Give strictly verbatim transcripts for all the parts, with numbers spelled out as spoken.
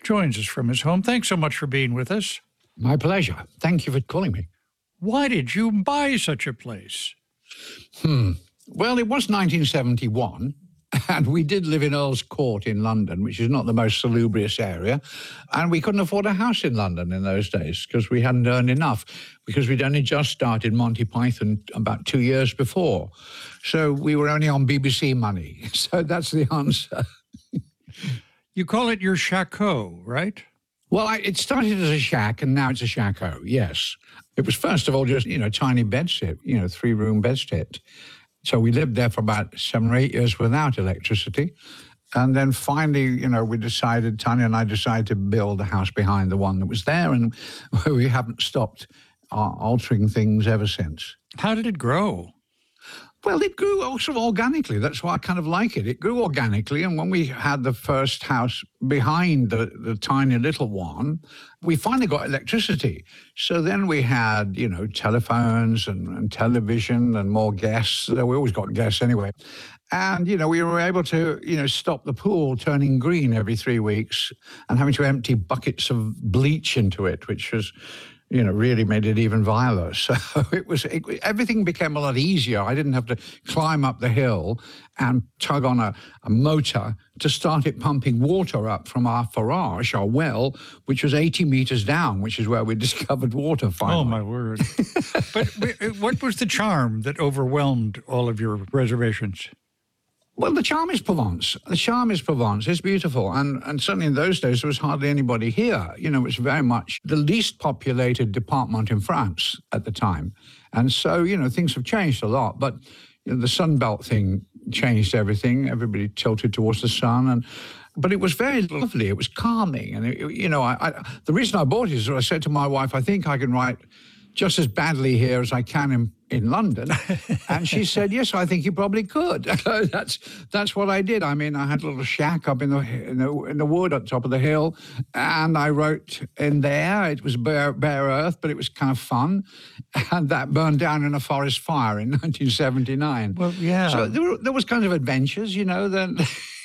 joins us from his home. Thanks so much for being with us. My pleasure. Thank you for calling me. Why did you buy such a place? Hmm. Well, it was nineteen seventy-one, and we did live in Earl's Court in London, which is not the most salubrious area, and we couldn't afford a house in London in those days because we hadn't earned enough, because we'd only just started Monty Python about two years before. So we were only on B B C money. So that's the answer. You call it your chateau, right? Well, I, it started as a shack, and now it's a chateau, yes. It was, first of all, just, you know, tiny bedsit, you know, three-room bedsit. So we lived there for about seven or eight years without electricity. And then finally, you know, we decided, Tanya and I decided to build a house behind the one that was there, and we haven't stopped uh, altering things ever since. How did it grow? Well, it grew also organically. That's why I kind of like it. It grew organically, and when we had the first house behind the, the tiny little one, we finally got electricity. So then we had, you know, telephones and, and television and more guests. We always got guests anyway. And, you know, we were able to, you know, stop the pool turning green every three weeks and having to empty buckets of bleach into it, which was, you know, really made it even viler. So it was, it, everything became a lot easier. I didn't have to climb up the hill and tug on a, a motor to start it pumping water up from our forage, our well, which was eighty meters down, which is where we discovered water finally. Oh, my word. But what was the charm that overwhelmed all of your reservations? Well, the charm is Provence. The charm is Provence. It's beautiful. And, and certainly in those days, there was hardly anybody here. You know, it's very much the least populated department in France at the time. And so, you know, things have changed a lot. But you know, the Sunbelt thing changed everything. Everybody tilted towards the sun. And But it was very lovely. It was calming. And, it, you know, I, I, the reason I bought it is I said to my wife, I think I can write just as badly here as I can in, in London. And she said, yes, I think you probably could. that's that's what I did. I mean, I had a little shack up in the, in the in the wood at the top of the hill, and I wrote in there. It was bare, bare earth, but it was kind of fun. And that burned down in a forest fire in nineteen seventy-nine. Well, yeah. So there, were, there was kind of adventures, you know, then,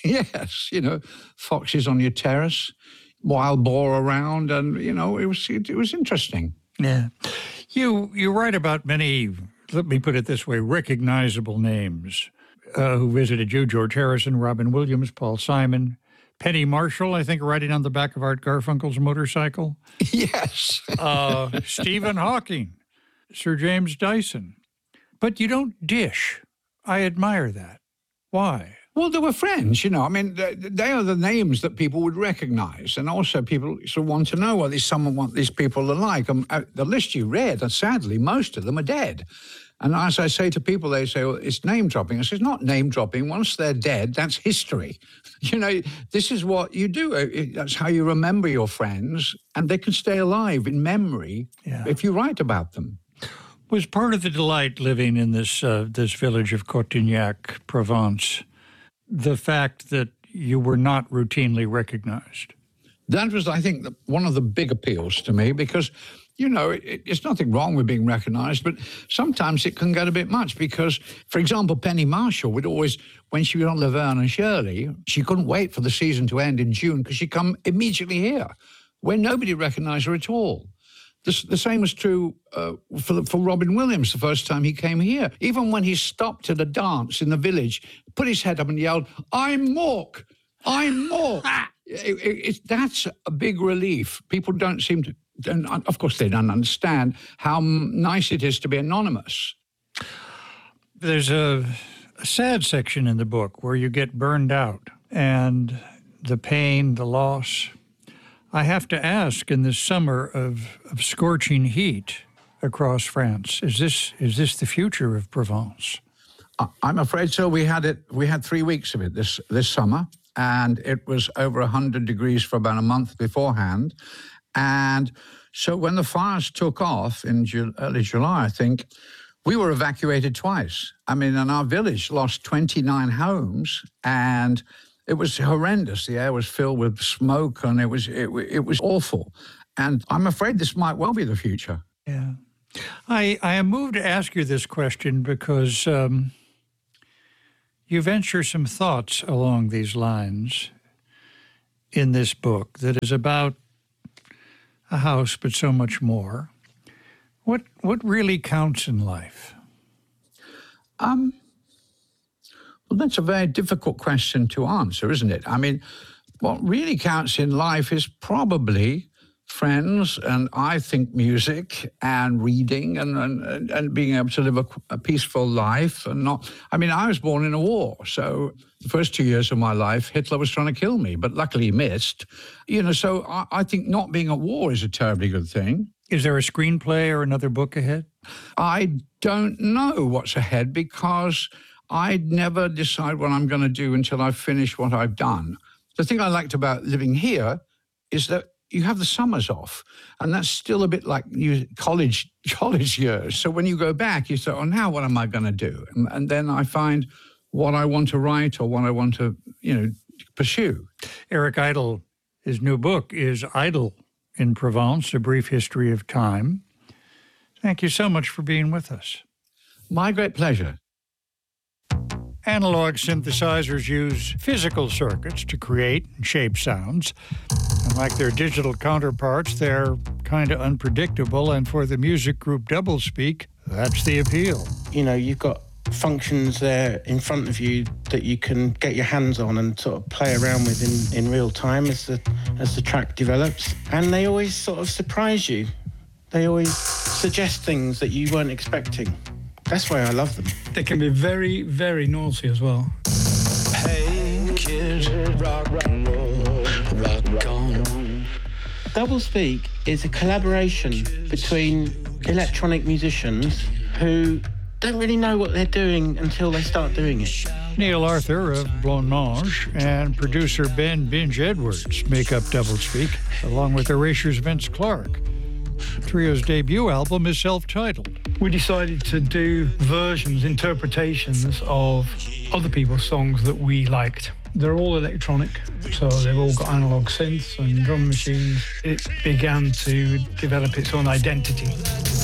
yes, you know, foxes on your terrace, wild boar around, and, you know, it was it, it was interesting. Yeah. You you write about many, let me put it this way, recognizable names uh, who visited you: George Harrison, Robin Williams, Paul Simon, Penny Marshall, I think, riding on the back of Art Garfunkel's motorcycle. Yes. uh, Stephen Hawking, Sir James Dyson. But you don't dish. I admire that. Why? Well, they were friends, you know. I mean, they, they are the names that people would recognize. And also people sort of want to know what these, someone want these people are like. And uh, the list you read, and sadly, most of them are dead. And as I say to people, they say, well, it's name dropping. I say, it's not name dropping. Once they're dead, that's history. You know, this is what you do. That's how you remember your friends. And they can stay alive in memory yeah. if you write about them. Was part of the delight living in this uh, this village of Cotignac, Provence, the fact that you were not routinely recognized? That was, I think, the, one of the big appeals to me because, you know, it, it's nothing wrong with being recognized, but sometimes it can get a bit much because, for example, Penny Marshall would always, when she was on Laverne and Shirley, she couldn't wait for the season to end in June because she'd come immediately here, where nobody recognized her at all. The, the same was true uh, for, for Robin Williams the first time he came here. Even when he stopped at a dance in the village, put his head up and yelled, "I'm Mork! I'm Mork!" it, it, it, that's a big relief. People don't seem to, don't, of course they don't understand how nice it is to be anonymous. There's a, a sad section in the book where you get burned out and the pain, the loss. I have to ask, in this summer of, of scorching heat across France, is this is this the future of Provence? I'm afraid so. We had it. We had three weeks of it this this summer, and it was over one hundred degrees for about a month beforehand. And so when the fires took off in Ju- early July, I think, we were evacuated twice. I mean, and our village lost twenty-nine homes, and it was horrendous. The air was filled with smoke, and it was it, it was awful. And I'm afraid this might well be the future. Yeah. I, I am moved to ask you this question because um, you venture some thoughts along these lines. in this book that is about a house, but so much more. What what really counts in life? Um, well, that's a very difficult question to answer, isn't it? I mean, what really counts in life is probably friends, and I think music and reading and, and, and being able to live a, a peaceful life and not, I mean, I was born in a war. So the first two years of my life, Hitler was trying to kill me, but luckily he missed. You know, so I, I think not being at war is a terribly good thing. Is there a screenplay or another book ahead? I don't know what's ahead because I never decide what I'm going to do until I finish what I've done. The thing I liked about living here is that you have the summers off, and that's still a bit like you, college college years. So when you go back, you say, oh, now what am I going to do? And, and then I find what I want to write or what I want to, you know, pursue. Eric Idle, his new book is Idle in Provence, A Brief History of Time. Thank you so much for being with us. My great pleasure. Analog synthesizers use physical circuits to create and shape sounds. And like their digital counterparts, they're kind of unpredictable. And for the music group Doublespeak, that's the appeal. You know, you've got functions there in front of you that you can get your hands on and sort of play around with in, in real time as the, as the track develops. And they always sort of surprise you. They always suggest things that you weren't expecting. That's why I love them. They can be very, very noisy as well. Hey kids, rock and roll, rock on. Doublespeak is a collaboration between electronic musicians who don't really know what they're doing until they start doing it. Neil Arthur of Blancmange and producer Ben Binge Edwards make up Doublespeak, along with Erasure's Vince Clarke. The trio's debut album is self-titled. We decided to do versions, interpretations of other people's songs that we liked. They're all electronic, so they've all got analog synths and drum machines. It began to develop its own identity.